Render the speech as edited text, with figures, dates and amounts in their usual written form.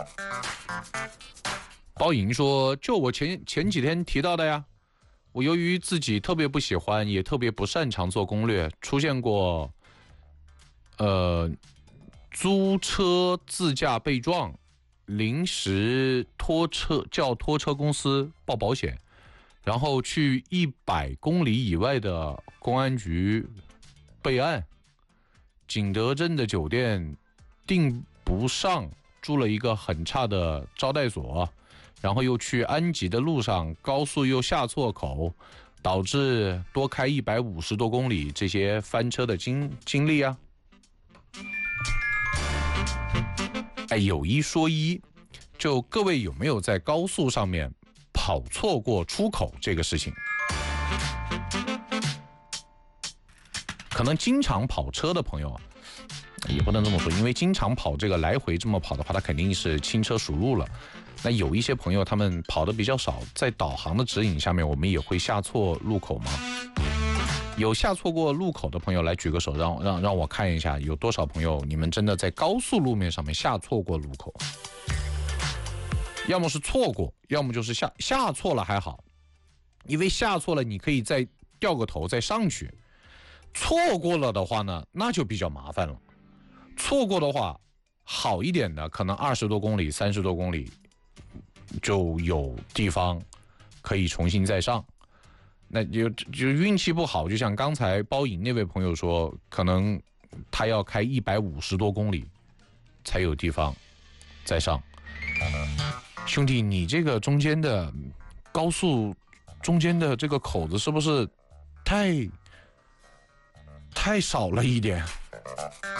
包莹说，就我前几天提到的呀，我由于自己特别不喜欢，也特别不擅长做攻略，出现过租车自驾被撞，临时叫拖车公司报保险，然后去100公里以外的公安局备案，景德镇的酒店订不上，住了一个很差的招待所，然后又去安吉的路上高速又下错口，导致多开150多公里，这些翻车的经历啊。哎，有一说一，就各位有没有在高速上面跑错过出口这个事情？可能经常跑车的朋友啊，也不能这么说，因为经常跑这个来回这么跑的话，他肯定是轻车熟路了。那有一些朋友他们跑的比较少，在导航的指引下面，我们也会下错路口吗？有下错过路口的朋友来举个手，让我看一下有多少朋友你们真的在高速路面上面下错过路口，要么是错过，要么就是下错了还好，因为下错了你可以再掉个头再上去，错过了的话呢，那就比较麻烦了。错过的话好一点的可能20多公里30多公里就有地方可以重新再上，那就运气不好，就像刚才包颖那位朋友说，可能他要开150多公里才有地方再上。兄弟，你这个中间的高速中间的这个口子是不是太少了一点？